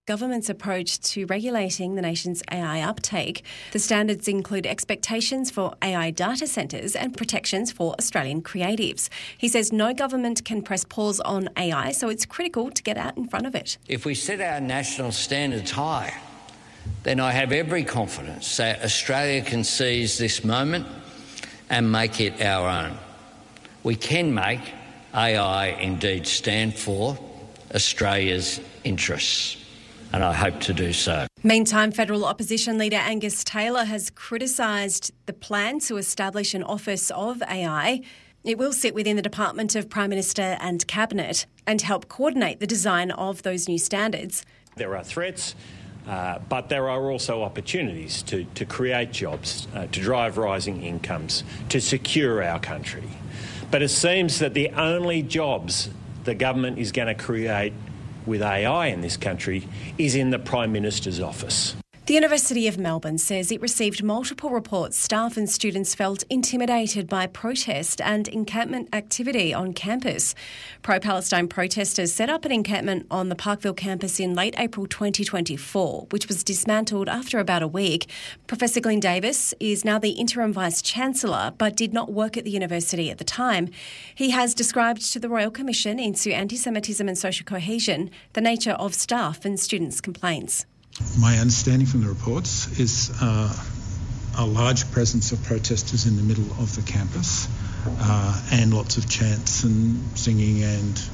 government's approach to regulating the nation's AI uptake. The standards include expectations for AI data centres and protections for Australian creatives. He says no government can press pause on AI, so it's critical to get out in front of it. If we set our national standards high, then I have every confidence that Australia can seize this moment and make it our own. We can make AI indeed stand for Australia's interests, and I hope to do so. Meantime, federal opposition leader Angus Taylor has criticised the plan to establish an Office of AI. It will sit within the Department of Prime Minister and Cabinet and help coordinate the design of those new standards. There are threats, but there are also opportunities to create jobs, to drive rising incomes, to secure our country. But it seems that the only jobs the government is going to create with AI in this country is in the Prime Minister's office. The University of Melbourne says it received multiple reports staff and students felt intimidated by protest and encampment activity on campus. Pro-Palestine protesters set up an encampment on the Parkville campus in late April 2024, which was dismantled after about a week. Professor Glyn Davis is now the interim Vice-Chancellor, but did not work at the university at the time. He has described to the Royal Commission into Anti-Semitism and Social Cohesion the nature of staff and students' complaints. My understanding from the reports is a large presence of protesters in the middle of the campus and lots of chants and singing and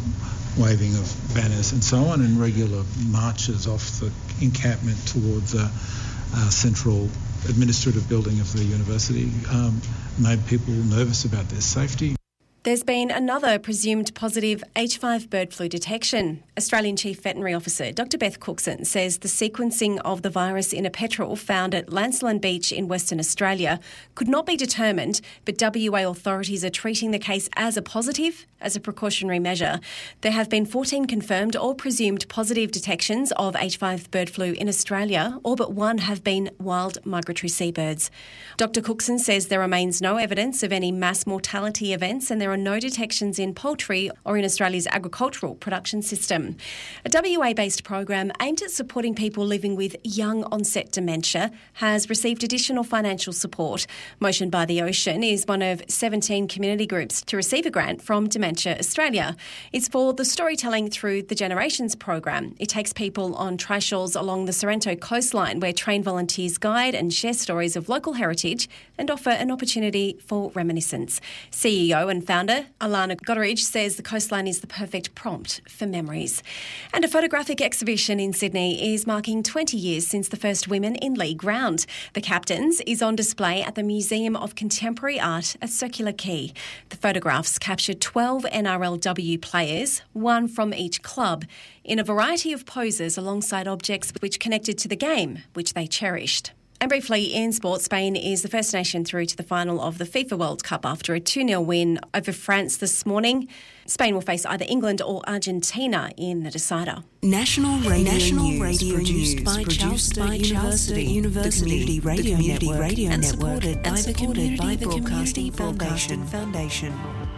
waving of banners and so on, and regular marches off the encampment towards a central administrative building of the university made people nervous about their safety. There's been another presumed positive H5 bird flu detection. Australian Chief Veterinary Officer Dr Beth Cookson says the sequencing of the virus in a petrel found at Lancelin Beach in Western Australia could not be determined, but WA authorities are treating the case as a positive, as a precautionary measure. There have been 14 confirmed or presumed positive detections of H5 bird flu in Australia, all but one have been wild migratory seabirds. Dr Cookson says there remains no evidence of any mass mortality events, and there are no detections in poultry or in Australia's agricultural production system. A WA-based program aimed at supporting people living with young onset dementia has received additional financial support. Motion by the Ocean is one of 17 community groups to receive a grant from Dementia Australia. It's for the Storytelling Through the Generations program. It takes people on trishalls along the Sorrento coastline where trained volunteers guide and share stories of local heritage and offer an opportunity for reminiscence. CEO and founder Alana Gotteridge says the coastline is the perfect prompt for memories. And a photographic exhibition in Sydney is marking 20 years since the first Women in League round. The Captains is on display at the Museum of Contemporary Art at Circular Quay. The photographs captured 12 NRLW players, one from each club, in a variety of poses alongside objects which connected to the game, which they cherished. And briefly, in sport, Spain is the first nation through to the final of the FIFA World Cup after a 2-0 win over France this morning. Spain will face either England or Argentina in the decider. National Radio News produced by Charles University, the Community Radio Network, and supported by the Community Broadcasting Foundation.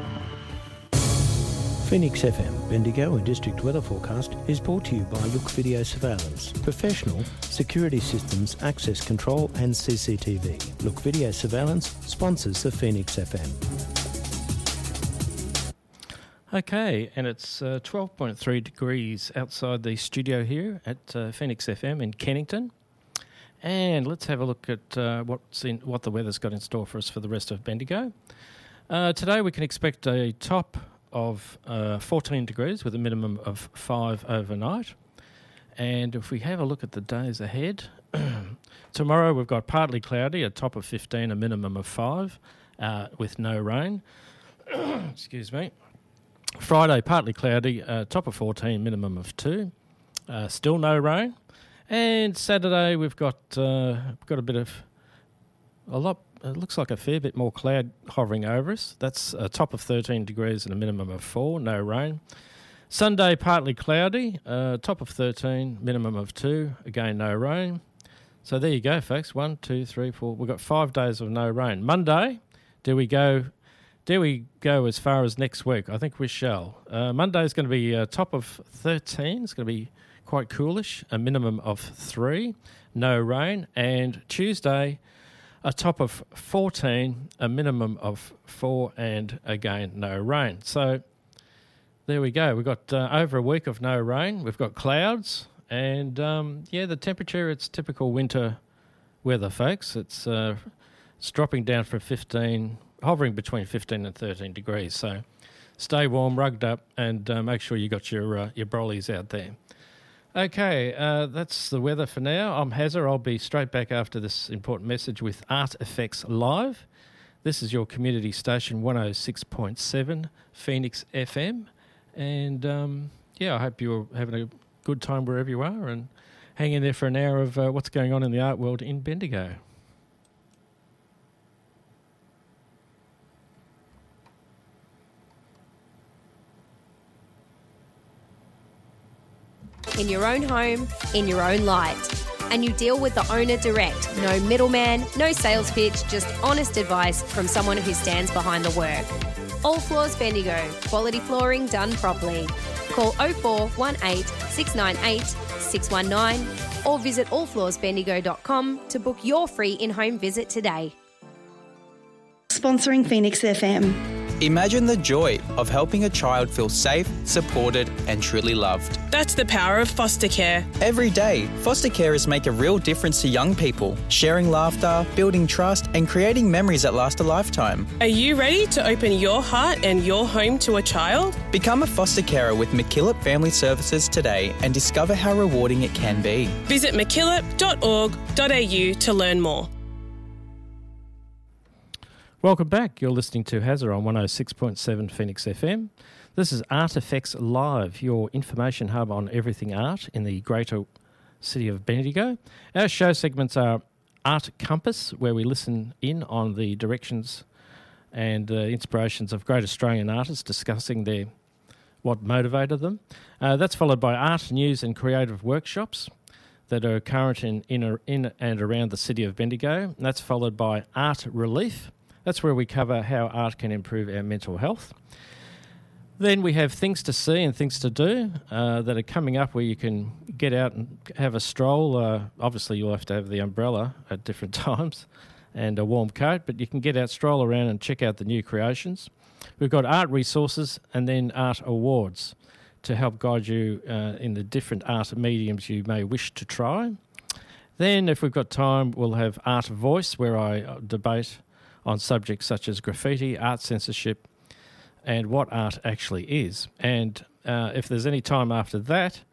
Phoenix FM, Bendigo and District Weather Forecast is brought to you by Look Video Surveillance. Professional security systems, access control and CCTV. Look Video Surveillance sponsors the Phoenix FM. Okay, and it's 12.3 degrees outside the studio here at Phoenix FM in Kennington. And let's have a look at what the weather's got in store for us for the rest of Bendigo. Today we can expect a top of 14 degrees with a minimum of 5 overnight. And if we have a look at the days ahead, tomorrow we've got partly cloudy, a top of 15, a minimum of 5, with no rain. Excuse me. Friday, partly cloudy, top of 14, minimum of 2, still no rain. And Saturday we've got a bit of it looks like a fair bit more cloud hovering over us. That's a top of 13 degrees and a minimum of 4, no rain. Sunday, partly cloudy, top of 13, minimum of 2, again no rain. So there you go, folks. 1, 2, 3, 4. We've got 5 days of no rain. Monday, dare we go as far as next week? I think we shall. Monday's going to be top of 13. It's going to be quite coolish, a minimum of 3, no rain. And Tuesday, a top of 14, a minimum of 4, and again, no rain. So there we go. We've got over a week of no rain. We've got clouds. And, the temperature, it's typical winter weather, folks. It's dropping down from 15, hovering between 15 and 13 degrees. So stay warm, rugged up, and make sure you got your brollies out there. Okay, that's the weather for now. I'm Hazza. I'll be straight back after this important message with Art Effects Live. This is your community station, 106.7 Phoenix FM. And, I hope you're having a good time wherever you are, and hang in there for an hour of what's going on in the art world in Bendigo. In your own home, in your own light. And you deal with the owner direct. No middleman, no sales pitch, just honest advice from someone who stands behind the work. All Floors Bendigo. Quality flooring done properly. Call 0418 698 619 or visit allfloorsbendigo.com to book your free in-home visit today. Sponsoring Phoenix FM. Imagine the joy of helping a child feel safe, supported and truly loved. That's the power of foster care. Every day, foster carers make a real difference to young people, sharing laughter, building trust and creating memories that last a lifetime. Are you ready to open your heart and your home to a child? Become a foster carer with MacKillop Family Services today and discover how rewarding it can be. Visit mackillop.org.au to learn more. Welcome back. You're listening to Hazza on 106.7 Phoenix FM. This is Art Effects Live, your information hub on everything art in the greater city of Bendigo. Our show segments are Art Compass, where we listen in on the directions and inspirations of great Australian artists discussing what motivated them. That's followed by Art News and Creative Workshops that are current in and around the city of Bendigo. And that's followed by Art Relief. That's where we cover how art can improve our mental health. Then we have things to see and things to do that are coming up where you can get out and have a stroll. Obviously, you'll have to have the umbrella at different times and a warm coat, but you can get out, stroll around and check out the new creations. We've got art resources and then art awards to help guide you in the different art mediums you may wish to try. Then, if we've got time, we'll have Art Voice, where I debate on subjects such as graffiti, art censorship, and what art actually is. And if there's any time after that,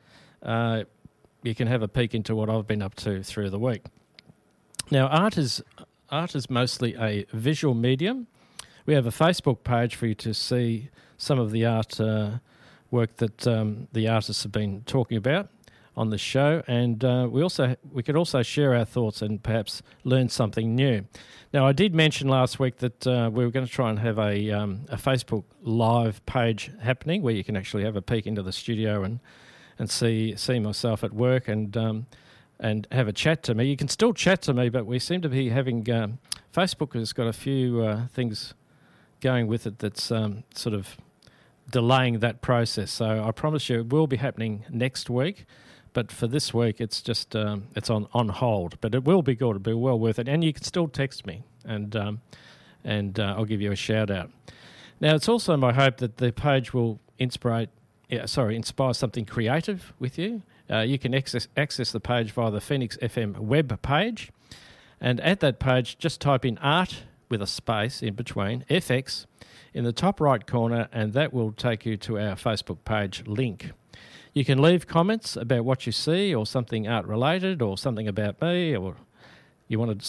you can have a peek into what I've been up to through the week. Now, art is mostly a visual medium. We have a Facebook page for you to see some of the art work that the artists have been talking about on the show, and we could also share our thoughts and perhaps learn something new. Now, I did mention last week that we were going to try and have a Facebook Live page happening where you can actually have a peek into the studio and see myself at work and have a chat to me. You can still chat to me, but we seem to be having Facebook has got a few things going with it that's sort of delaying that process. So I promise you it will be happening next week. But for this week, it's just it's on hold. But it will be good. It'll be well worth it. And you can still text me, and I'll give you a shout out. Now, it's also my hope that the page will inspire something creative with you. You can access the page via the Phoenix FM web page, and at that page, just type in art with a space in between, FX, in the top right corner, and that will take you to our Facebook page link. You can leave comments about what you see, or something art related, or something about me, or you wanted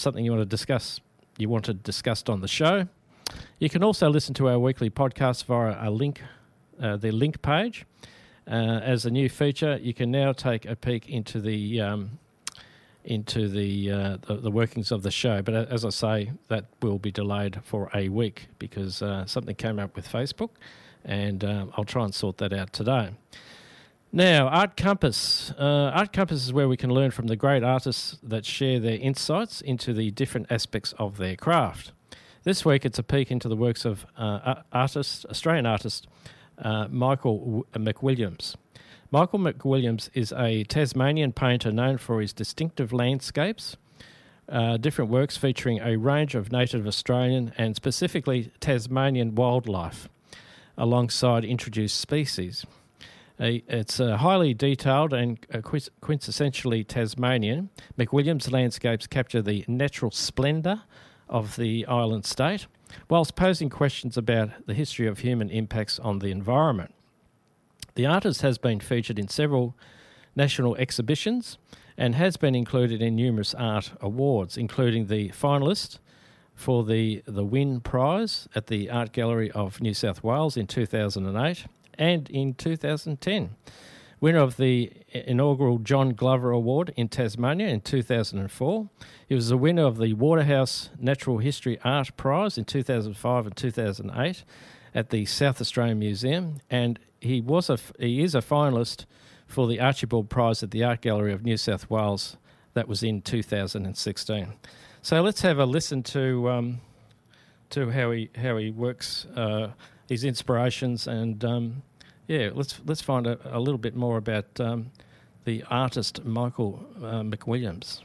discussed on the show. You can also listen to our weekly podcast via a link, the link page. As a new feature, you can now take a peek into the workings of the show. But as I say, that will be delayed for a week because something came up with Facebook, and I'll try and sort that out today. Now, Art Compass. Art Compass is where we can learn from the great artists that share their insights into the different aspects of their craft. This week, it's a peek into the works of Australian artist Michael McWilliams. Michael McWilliams is a Tasmanian painter known for his distinctive landscapes, different works featuring a range of native Australian and specifically Tasmanian wildlife alongside introduced species. It's highly detailed and quintessentially Tasmanian. McWilliams' landscapes capture the natural splendour of the island state, whilst posing questions about the history of human impacts on the environment. The artist has been featured in several national exhibitions and has been included in numerous art awards, including the finalist for the Wynne Prize at the Art Gallery of New South Wales in 2008 and in 2010. Winner of the inaugural John Glover Award in Tasmania in 2004. He was the winner of the Waterhouse Natural History Art Prize in 2005 and 2008 at the South Australian Museum, and he is a finalist for the Archibald Prize at the Art Gallery of New South Wales. That was in 2016. So let's have a listen to how he works, his inspirations, and let's find a little bit more about the artist Michael McWilliams.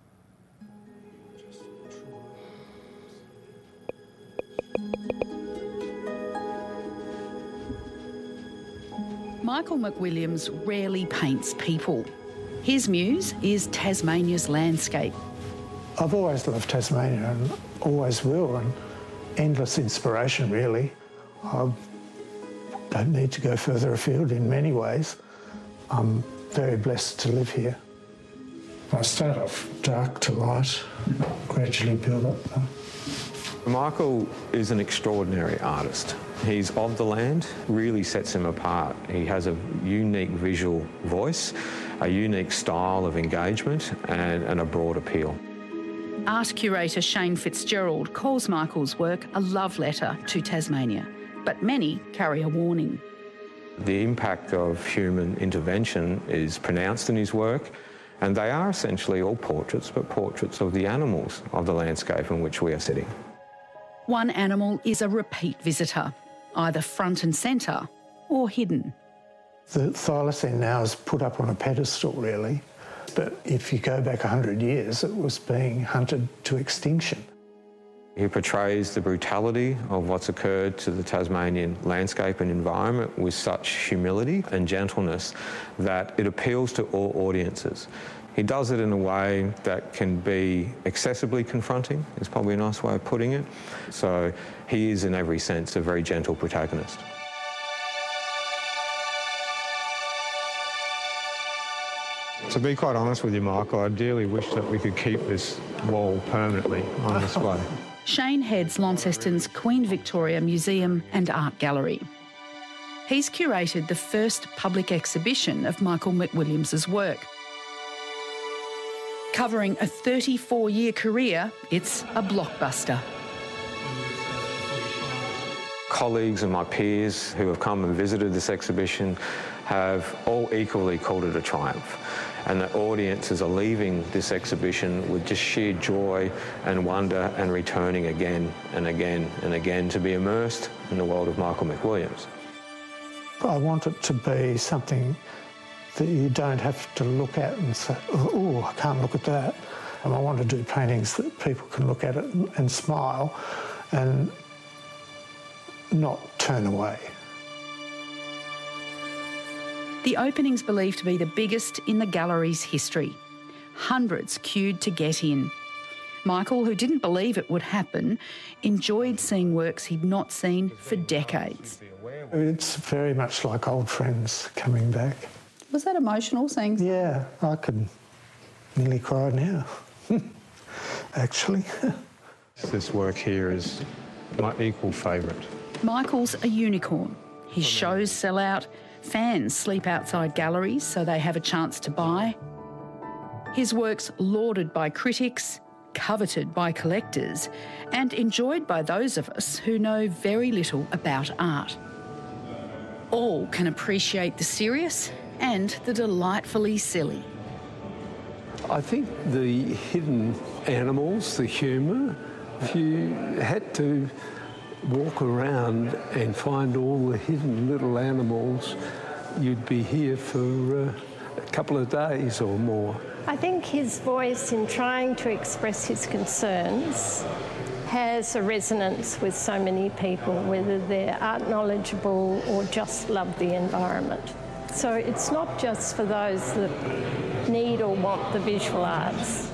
Michael McWilliams rarely paints people. His muse is Tasmania's landscape. I've always loved Tasmania and always will, and endless inspiration, really. I don't need to go further afield in many ways. I'm very blessed to live here. I start off dark to light, gradually build up. Michael is an extraordinary artist. He's of the land, really sets him apart. He has a unique visual voice, a unique style of engagement and a broad appeal. Art curator Shane Fitzgerald calls Michael's work a love letter to Tasmania, but many carry a warning. The impact of human intervention is pronounced in his work, and they are essentially all portraits, but portraits of the animals of the landscape in which we are sitting. One animal is a repeat visitor, either front and centre or hidden. The thylacine now is put up on a pedestal, really, but if you go back 100 years, it was being hunted to extinction. He portrays the brutality of what's occurred to the Tasmanian landscape and environment with such humility and gentleness that it appeals to all audiences. He does it in a way that can be accessibly confronting, is probably a nice way of putting it. So he is, in every sense, a very gentle protagonist. To be quite honest with you, Michael, I dearly wish that we could keep this wall permanently on display. Shane heads Launceston's Queen Victoria Museum and Art Gallery. He's curated the first public exhibition of Michael McWilliams' work. Covering a 34-year career, it's a blockbuster. Colleagues and my peers who have come and visited this exhibition have all equally called it a triumph, and that audiences are leaving this exhibition with just sheer joy and wonder and returning again and again and again to be immersed in the world of Michael McWilliams. I want it to be something that you don't have to look at and say, oh, I can't look at that. And I want to do paintings that people can look at it and smile and not turn away. The opening's believed to be the biggest in the gallery's history. Hundreds queued to get in. Michael, who didn't believe it would happen, enjoyed seeing works he'd not seen for decades. It's very much like old friends coming back. Was that emotional, seeing? Yeah, I could nearly cry now, actually. This work here is my equal favourite. Michael's a unicorn. His shows sell out. Fans sleep outside galleries so they have a chance to buy. His work's lauded by critics, coveted by collectors, and enjoyed by those of us who know very little about art. All can appreciate the serious and the delightfully silly. I think the hidden animals, the humour, if you had to walk around and find all the hidden little animals you'd be here for a couple of days or more. I think his voice in trying to express his concerns has a resonance with so many people, whether they're art knowledgeable or just love the environment. So it's not just for those that need or want the visual arts.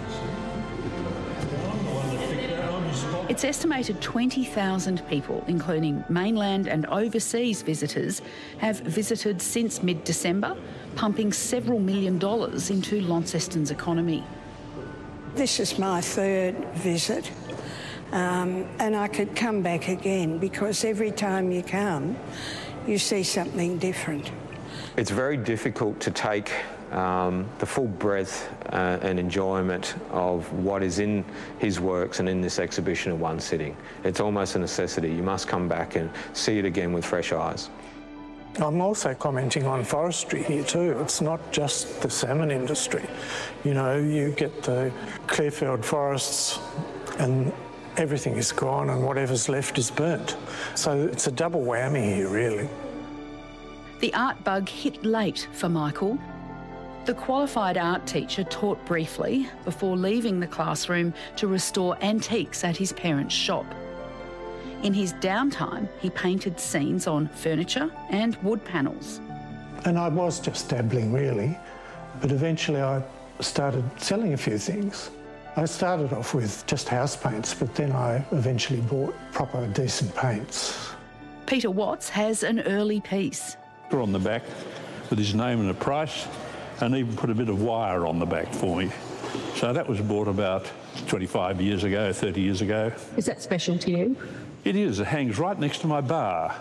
It's estimated 20,000 people, including mainland and overseas visitors, have visited since mid-December, pumping several $1 million into Launceston's economy. This is my third visit, and I could come back again because every time you come, you see something different. It's very difficult to take the full breadth and enjoyment of what is in his works and in this exhibition in one sitting. It's almost a necessity. You must come back and see it again with fresh eyes. I'm also commenting on forestry here too. It's not just the salmon industry. You know, you get the Clearfield forests and everything is gone and whatever's left is burnt. So it's a double whammy here, really. The art bug hit late for Michael. The qualified art teacher taught briefly before leaving the classroom to restore antiques at his parents' shop. In his downtime, he painted scenes on furniture and wood panels. And I was just dabbling, really, but eventually I started selling a few things. I started off with just house paints, but then I eventually bought proper, decent paints. Peter Watts has an early piece. On the back with his name and a price, and even put a bit of wire on the back for me. So that was bought about 25 years ago, 30 years ago. Is that special to you? It is. It hangs right next to my bar.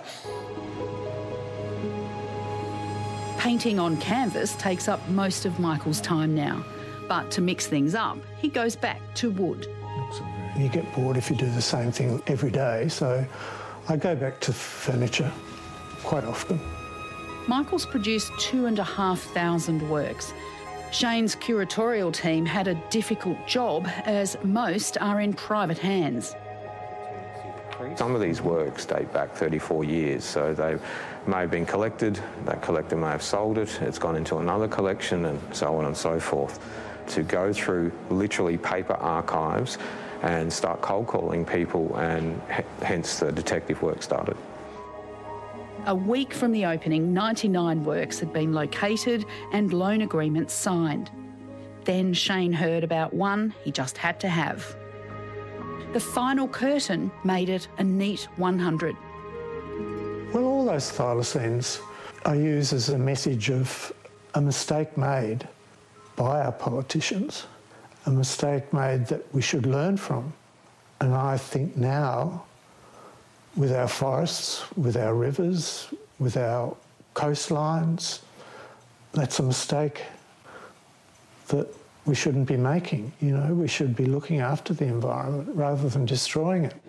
Painting on canvas takes up most of Michael's time now, but to mix things up, he goes back to wood. You get bored if you do the same thing every day, so I go back to furniture quite often. Michael's produced 2,500 works. Shane's curatorial team had a difficult job, as most are in private hands. Some of these works date back 34 years, so they may have been collected, that collector may have sold it, it's gone into another collection, and so on and so forth. To go through literally paper archives and start cold calling people, and hence the detective work started. A week from the opening, 99 works had been located and loan agreements signed. Then Shane heard about one he just had to have. The final curtain made it a neat 100. Well, all those thylacines I use as a message of a mistake made by our politicians, a mistake made that we should learn from. And I think now, with our forests, with our rivers, with our coastlines, that's a mistake that we shouldn't be making. You know, we should be looking after the environment rather than destroying it.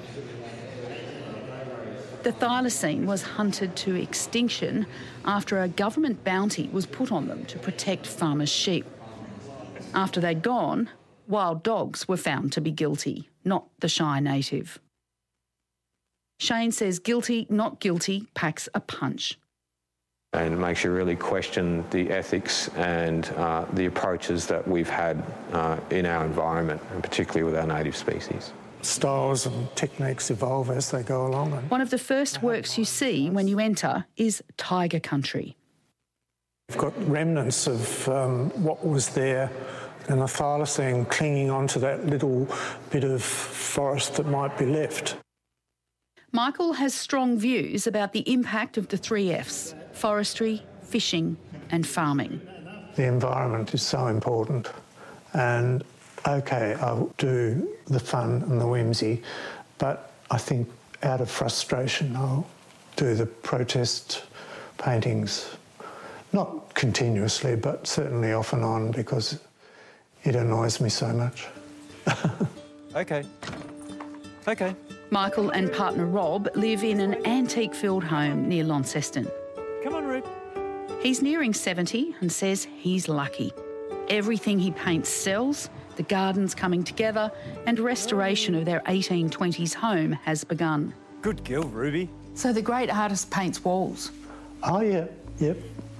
The thylacine was hunted to extinction after a government bounty was put on them to protect farmers' sheep. After they'd gone, wild dogs were found to be guilty, not the shy native. Shane says guilty, not guilty, packs a punch. And it makes you really question the ethics and the approaches that we've had in our environment, and particularly with our native species. Styles and techniques evolve as they go along. One of the first works you see when you enter is tiger country. We've got remnants of what was there, and a thylacine clinging onto that little bit of forest that might be left. Michael has strong views about the impact of the 3 Fs: forestry, fishing and farming. The environment is so important, and OK, I'll do the fun and the whimsy, but I think out of frustration I'll do the protest paintings, not continuously, but certainly off and on, because it annoys me so much. OK. Michael and partner Rob live in an antique-filled home near Launceston. Come on, Rube. He's nearing 70 and says he's lucky. Everything he paints sells, the gardens coming together, and restoration of their 1820s home has begun. Good girl, Ruby. So the great artist paints walls? Oh, yeah, yep.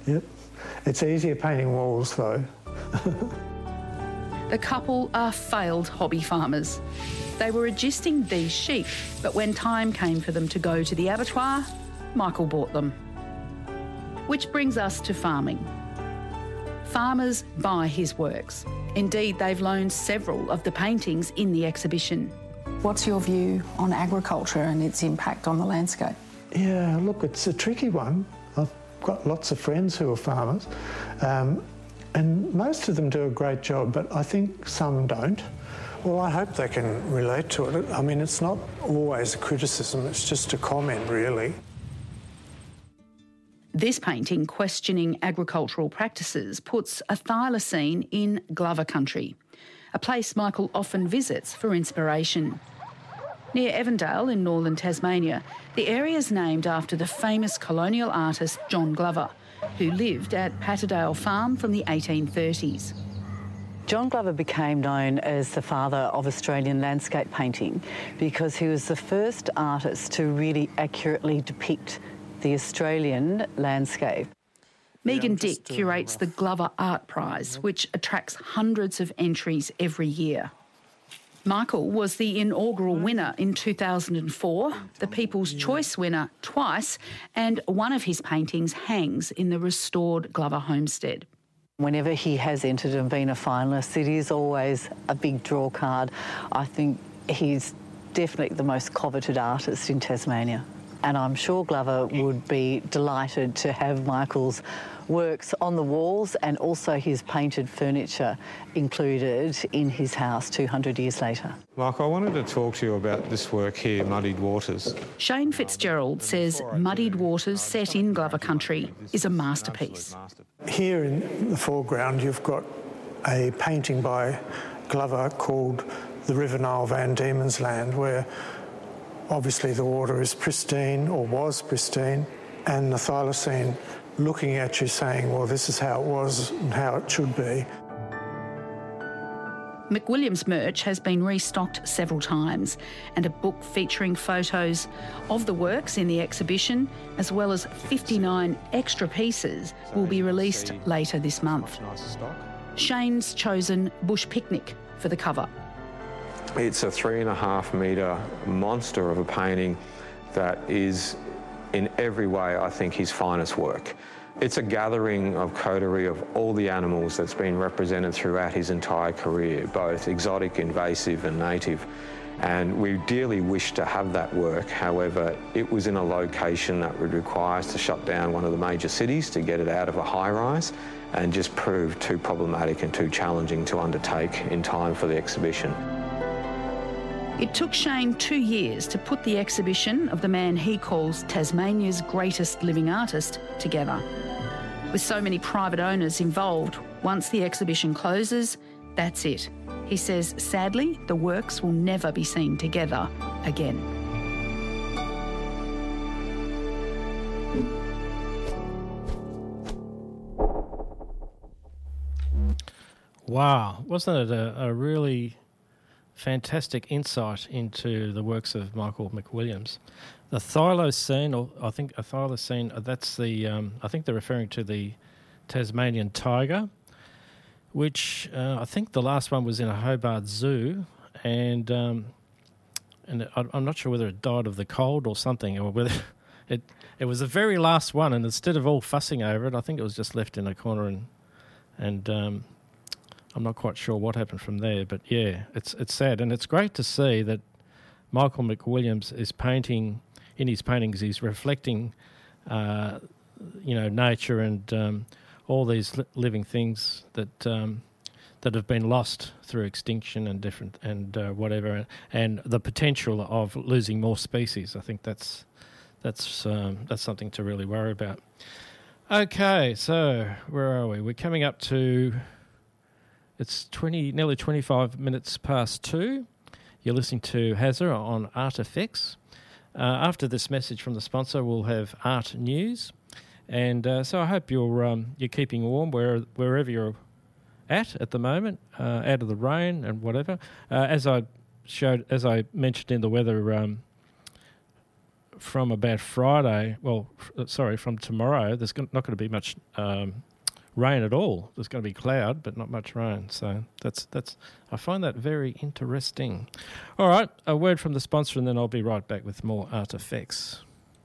Yep. It's easier painting walls, though. The couple are failed hobby farmers. They were adjusting these sheep, but when time came for them to go to the abattoir, Michael bought them. Which brings us to farming. Farmers buy his works. Indeed, they've loaned several of the paintings in the exhibition. What's your view on agriculture and its impact on the landscape? Yeah, look, it's a tricky one. I've got lots of friends who are farmers, and most of them do a great job, but I think some don't. Well, I hope they can relate to it. I mean, it's not always a criticism, it's just a comment, really. This painting, questioning agricultural practices, puts a thylacine in Glover country, a place Michael often visits for inspiration. Near Evandale in northern Tasmania, the area is named after the famous colonial artist John Glover, who lived at Patterdale Farm from the 1830s. John Glover became known as the father of Australian landscape painting because he was the first artist to really accurately depict the Australian landscape. Megan Dick curates the Glover Art Prize, which attracts hundreds of entries every year. Michael was the inaugural winner in 2004, the People's Choice winner twice, and one of his paintings hangs in the restored Glover homestead. Whenever he has entered and been a finalist, it is always a big draw card. I think he's definitely the most coveted artist in Tasmania. And I'm sure Glover would be delighted to have Michael's works on the walls and also his painted furniture included in his house 200 years later. Mark, I wanted to talk to you about this work here, Muddied Waters. Shane Fitzgerald says Muddied Waters, set in Glover country, is a masterpiece. Here in the foreground you've got a painting by Glover called The River Nile Van Diemen's Land, where obviously the water is pristine, or was pristine, and the thylacine looking at you saying, well, this is how it was and how it should be. McWilliams merch has been restocked several times, and a book featuring photos of the works in the exhibition, as well as 59 extra pieces, will be released later this month. Shane's chosen Bush Picnic for the cover. It's a 3.5 metre monster of a painting that is, in every way, I think, his finest work. It's a gathering of coterie of all the animals that's been represented throughout his entire career, both exotic, invasive and native. And we dearly wish to have that work. However, it was in a location that would require us to shut down one of the major cities to get it out of a high-rise, and just proved too problematic and too challenging to undertake in time for the exhibition. It took Shane 2 years to put the exhibition of the man he calls Tasmania's greatest living artist together. With so many private owners involved, once the exhibition closes, that's it. He says, sadly, the works will never be seen together again. Wow, wasn't it a really fantastic insight into the works of Michael McWilliams? The thylacine, or I think a thylacine, that's the, I think they're referring to the Tasmanian tiger, which I think the last one was in a Hobart Zoo, and I'm not sure whether it died of the cold or something, or whether it was the very last one, and instead of all fussing over it, I think it was just left in a corner, and I'm not quite sure what happened from there, but yeah, it's sad, and it's great to see that Michael McWilliams is painting, in his paintings, he's reflecting, nature and all these living things that have been lost through extinction and different and whatever, and the potential of losing more species. I think that's something to really worry about. Okay, so where are we? We're coming up to. It's nearly 25 minutes past 2. You're listening to Hazza on Art Effects. After this message from the sponsor, we'll have art news, and so I hope you're keeping warm wherever you're at the moment, out of the rain and whatever. As I mentioned in the weather from about Friday, from tomorrow, there's not going to be much rain at all. There's going to be cloud, but not much rain. So that's. I find that very interesting. All right, a word from the sponsor, and then I'll be right back with more Artifacts.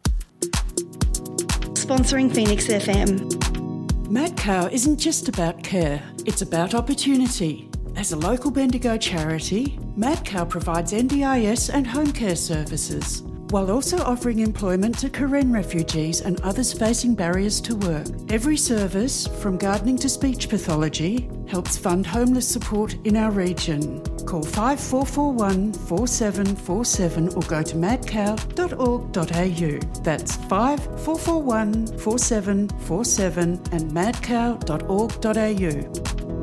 Sponsoring Phoenix FM. Mad Cow isn't just about care, it's about opportunity. As a local Bendigo charity, Mad Cow provides NDIS and home care services, while also offering employment to Karen refugees and others facing barriers to work. Every service, from gardening to speech pathology, helps fund homeless support in our region. Call 5441 4747 or go to madcow.org.au. That's 5441 4747 and madcow.org.au.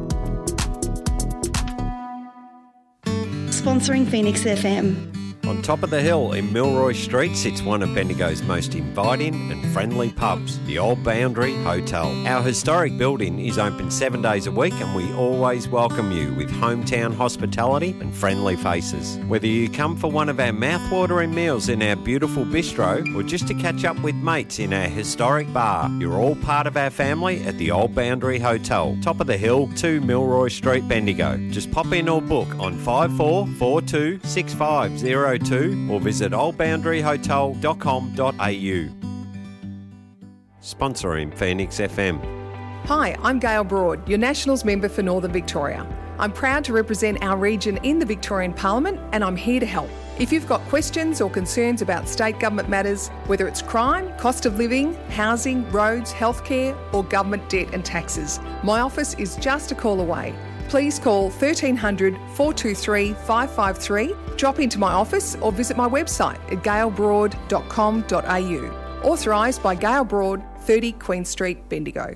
Sponsoring Phoenix FM. On top of the hill in Milroy Street sits one of Bendigo's most inviting and friendly pubs, the Old Boundary Hotel. Our historic building is open 7 days a week and we always welcome you with hometown hospitality and friendly faces. Whether you come for one of our mouthwatering meals in our beautiful bistro or just to catch up with mates in our historic bar, you're all part of our family at the Old Boundary Hotel, top of the hill, 2 Milroy Street, Bendigo. Just pop in or book on 5442 6502 or visit oldboundaryhotel.com.au. Sponsoring Phoenix FM. Hi, I'm Gail Broad, your Nationals member for Northern Victoria. I'm proud to represent our region in the Victorian Parliament and I'm here to help. If you've got questions or concerns about state government matters, whether it's crime, cost of living, housing, roads, healthcare or government debt and taxes, my office is just a call away. Please call 1300 423 553, drop into my office or visit my website at gailbroad.com.au. Authorised by Gail Broad, 30 Queen Street, Bendigo.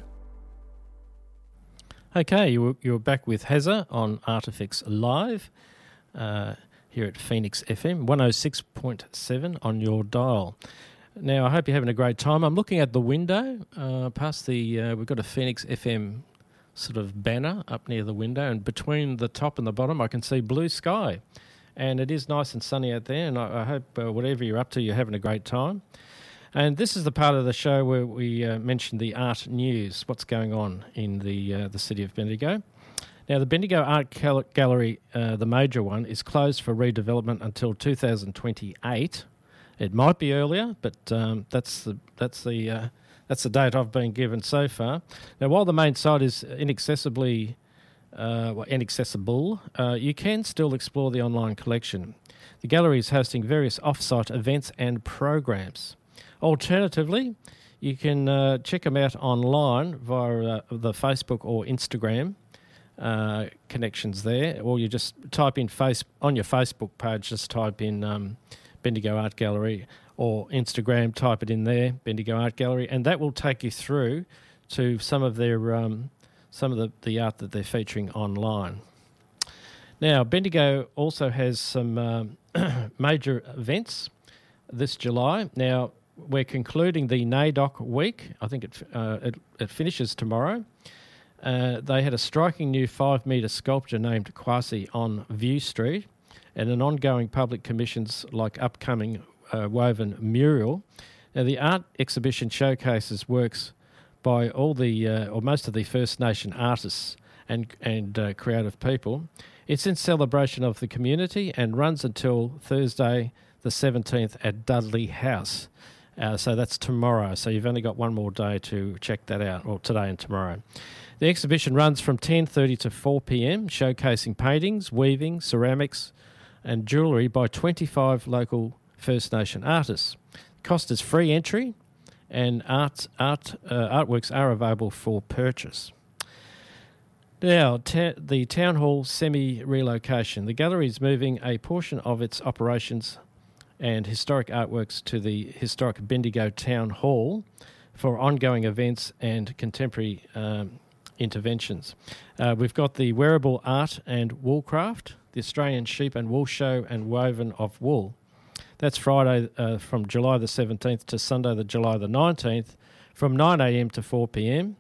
Okay, you're back with Hazza on Artifacts Live here at Phoenix FM, 106.7 on your dial. Now, I hope you're having a great time. I'm looking at the window past the... we've got a Phoenix FM sort of banner up near the window, and between the top and the bottom I can see blue sky, and it is nice and sunny out there, and I hope whatever you're up to you're having a great time. And this is the part of the show where we mention the art news, what's going on in the city of Bendigo. Now the Bendigo Art Gallery, the major one, is closed for redevelopment until 2028. It might be earlier, but that's the date I've been given so far. Now, while the main site is inaccessible, you can still explore the online collection. The gallery is hosting various off-site events and programs. Alternatively, you can check them out online via the Facebook or Instagram connections there, or you just type in on your Facebook page, just type in Bendigo Art Gallery, or Instagram, type it in there, Bendigo Art Gallery, and that will take you through to some of their some of the art that they're featuring online. Now, Bendigo also has some major events this July. Now, we're concluding the NAIDOC week. I think it finishes tomorrow. They had a striking new 5-metre sculpture named Kwasi on View Street, and an ongoing public commissions like upcoming woven mural. Now, the art exhibition showcases works by all the or most of the First Nation artists and creative people. It's in celebration of the community and runs until Thursday the 17th at Dudley House. So that's tomorrow. So you've only got one more day to check that out, or today and tomorrow. The exhibition runs from 10:30 to 4 p.m, showcasing paintings, weaving, ceramics and jewellery by 25 local First Nation artists. Cost is free entry, and artworks are available for purchase. Now, the Town Hall semi-relocation. The gallery is moving a portion of its operations and historic artworks to the historic Bendigo Town Hall for ongoing events and contemporary interventions. We've got the Wearable Art and Woolcraft, the Australian Sheep and Wool Show and Woven of Wool. That's Friday from July the 17th to Sunday the July the 19th from 9 a.m. to 4 p.m.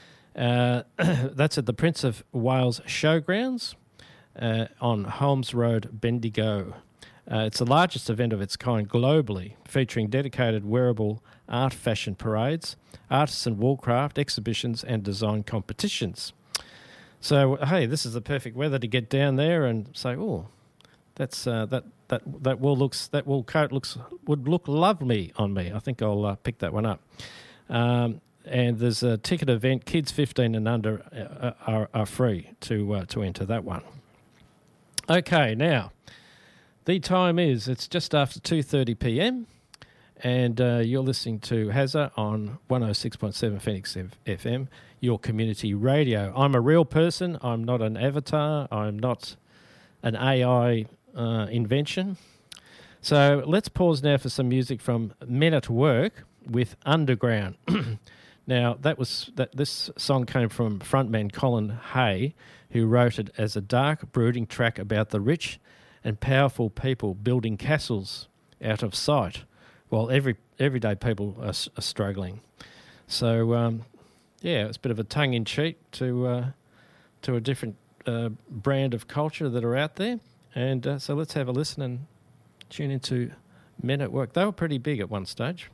That's at the Prince of Wales Showgrounds on Holmes Road, Bendigo. It's the largest event of its kind globally, featuring dedicated wearable art fashion parades, artisan wallcraft exhibitions and design competitions. So, hey, this is the perfect weather to get down there and say, oh, that's that wool coat would look lovely on me. I think I'll pick that one up. And there's a ticket event. Kids 15 and under are free to enter that one. Okay, now the time it's just after 2:30 p.m. and you're listening to Hazza on 106.7 Phoenix FM, your community radio. I'm a real person. I'm not an avatar. I'm not an AI invention. So let's pause now for some music from Men at Work with Underground. Now, this song came from frontman Colin Hay, who wrote it as a dark, brooding track about the rich and powerful people building castles out of sight, while everyday people are struggling. So, it's a bit of a tongue-in-cheek to a different brand of culture that are out there. And so let's have a listen and tune into Men at Work. They were pretty big at one stage.